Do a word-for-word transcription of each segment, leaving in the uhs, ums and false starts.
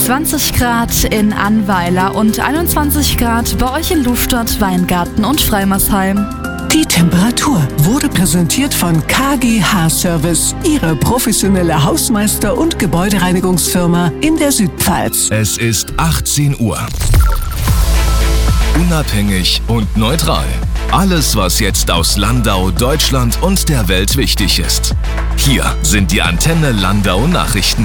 zwanzig Grad in Annweiler und einundzwanzig Grad bei euch in Lustadt, Weingarten und Freimersheim. Die Temperatur wurde präsentiert von K G H Service, Ihre professionelle Hausmeister- und Gebäudereinigungsfirma in der Südpfalz. Es ist achtzehn Uhr. Unabhängig und neutral. Alles, was jetzt aus Landau, Deutschland und der Welt wichtig ist. Hier sind die Antenne Landau Nachrichten.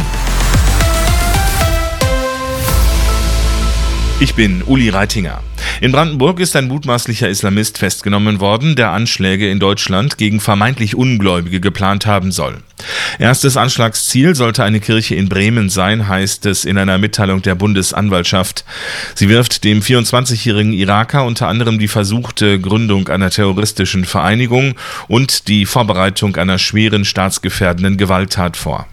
Ich bin Uli Reitinger. In Brandenburg ist ein mutmaßlicher Islamist festgenommen worden, der Anschläge in Deutschland gegen vermeintlich Ungläubige geplant haben soll. Erstes Anschlagsziel sollte eine Kirche in Bremen sein, heißt es in einer Mitteilung der Bundesanwaltschaft. Sie wirft dem vierundzwanzigjährigen Iraker unter anderem die versuchte Gründung einer terroristischen Vereinigung und die Vorbereitung einer schweren staatsgefährdenden Gewalttat vor.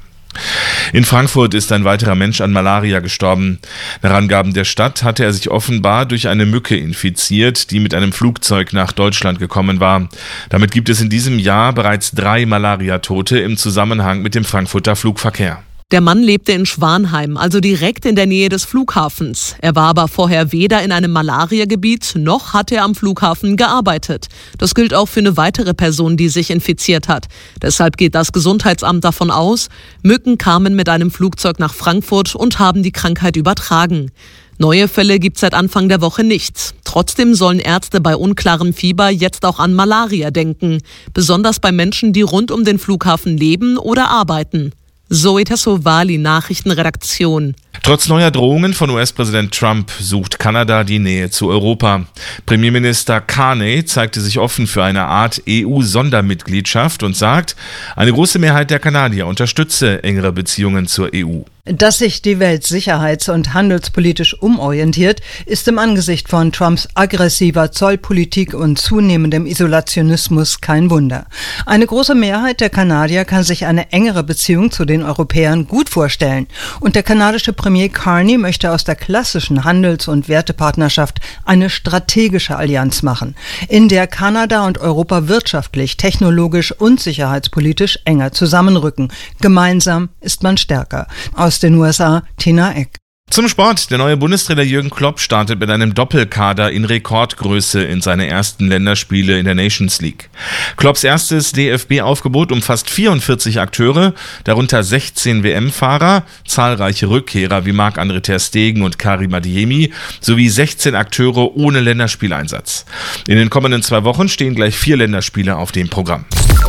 In Frankfurt ist ein weiterer Mensch an Malaria gestorben. Nach Angaben der Stadt hatte er sich offenbar durch eine Mücke infiziert, die mit einem Flugzeug nach Deutschland gekommen war. Damit gibt es in diesem Jahr bereits drei Malariatote im Zusammenhang mit dem Frankfurter Flugverkehr. Der Mann lebte in Schwanheim, also direkt in der Nähe des Flughafens. Er war aber vorher weder in einem Malariagebiet, noch hat er am Flughafen gearbeitet. Das gilt auch für eine weitere Person, die sich infiziert hat. Deshalb geht das Gesundheitsamt davon aus, Mücken kamen mit einem Flugzeug nach Frankfurt und haben die Krankheit übertragen. Neue Fälle gibt es seit Anfang der Woche nicht. Trotzdem sollen Ärzte bei unklarem Fieber jetzt auch an Malaria denken. Besonders bei Menschen, die rund um den Flughafen leben oder arbeiten. Zoe Tassovali, Nachrichtenredaktion. Trotz neuer Drohungen von U S-Präsident Trump sucht Kanada die Nähe zu Europa. Premierminister Carney zeigte sich offen für eine Art E U-Sondermitgliedschaft und sagt, eine große Mehrheit der Kanadier unterstütze engere Beziehungen zur E U. Dass sich die Welt sicherheits- und handelspolitisch umorientiert, ist im Angesicht von Trumps aggressiver Zollpolitik und zunehmendem Isolationismus kein Wunder. Eine große Mehrheit der Kanadier kann sich eine engere Beziehung zu den Europäern gut vorstellen. Und der kanadische Premier Carney möchte aus der klassischen Handels- und Wertepartnerschaft eine strategische Allianz machen, in der Kanada und Europa wirtschaftlich, technologisch und sicherheitspolitisch enger zusammenrücken. Gemeinsam ist man stärker. Aus den U S A, Tina Eck. Zum Sport. Der neue Bundestrainer Jürgen Klopp startet mit einem Doppelkader in Rekordgröße in seine ersten Länderspiele in der Nations League. Klopps erstes D F B-Aufgebot umfasst vierundvierzig Akteure, darunter sechzehn W M-Fahrer, zahlreiche Rückkehrer wie Marc-André ter Stegen und Karim Adeyemi sowie sechzehn Akteure ohne Länderspieleinsatz. In den kommenden zwei Wochen stehen gleich vier Länderspiele auf dem Programm.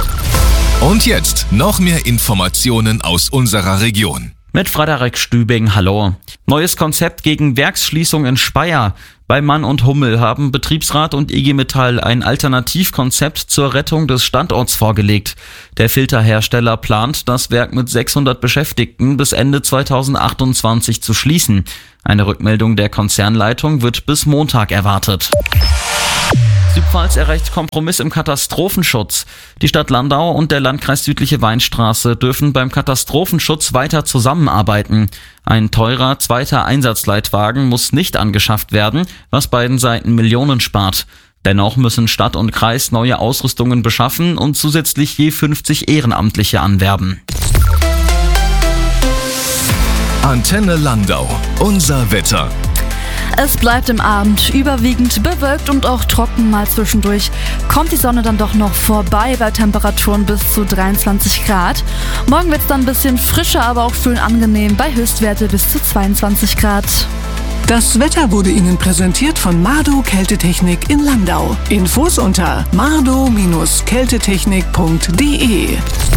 Und jetzt noch mehr Informationen aus unserer Region. Mit Frederik Stübing, hallo. Neues Konzept gegen Werksschließung in Speyer. Bei Mann und Hummel haben Betriebsrat und I G Metall ein Alternativkonzept zur Rettung des Standorts vorgelegt. Der Filterhersteller plant, das Werk mit sechshundert Beschäftigten bis Ende zweitausendachtundzwanzig zu schließen. Eine Rückmeldung der Konzernleitung wird bis Montag erwartet. Südpfalz erreicht Kompromiss im Katastrophenschutz. Die Stadt Landau und der Landkreis Südliche Weinstraße dürfen beim Katastrophenschutz weiter zusammenarbeiten. Ein teurer zweiter Einsatzleitwagen muss nicht angeschafft werden, was beiden Seiten Millionen spart. Dennoch müssen Stadt und Kreis neue Ausrüstungen beschaffen und zusätzlich je fünfzig Ehrenamtliche anwerben. Antenne Landau, unser Wetter. Es bleibt im Abend überwiegend bewölkt und auch trocken. Mal zwischendurch kommt die Sonne dann doch noch vorbei bei Temperaturen bis zu dreiundzwanzig Grad. Morgen wird es dann ein bisschen frischer, aber auch schön angenehm bei Höchstwerte bis zu zweiundzwanzig Grad. Das Wetter wurde Ihnen präsentiert von Mardo Kältetechnik in Landau. Infos unter mardo Bindestrich kältetechnik punkt de.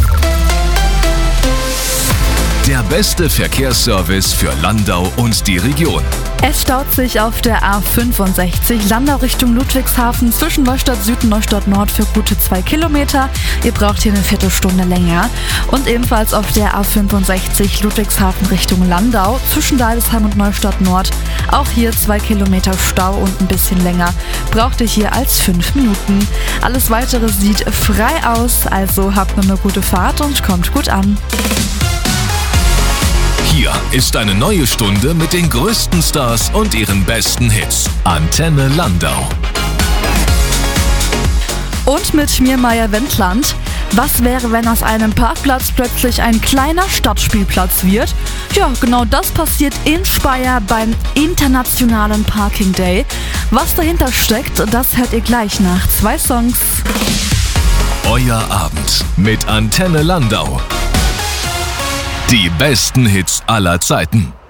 Der beste Verkehrsservice für Landau und die Region. Es staut sich auf der A fünfundsechzig Landau Richtung Ludwigshafen zwischen Neustadt Süd und Neustadt Nord für gute zwei Kilometer. Ihr braucht hier eine Viertelstunde länger. Und ebenfalls auf der A fünfundsechzig Ludwigshafen Richtung Landau zwischen Deidesheim und Neustadt Nord. Auch hier zwei Kilometer Stau und ein bisschen länger. Braucht ihr hier als fünf Minuten. Alles weitere sieht frei aus, also habt nur eine gute Fahrt und kommt gut an. Hier ist eine neue Stunde mit den größten Stars und ihren besten Hits. Antenne Landau. Und mit mir Maya Wendland. Was wäre, wenn aus einem Parkplatz plötzlich ein kleiner Stadtspielplatz wird? Ja, genau das passiert in Speyer beim Internationalen Parking Day. Was dahinter steckt, das hört ihr gleich nach zwei Songs. Euer Abend mit Antenne Landau. Die besten Hits aller Zeiten.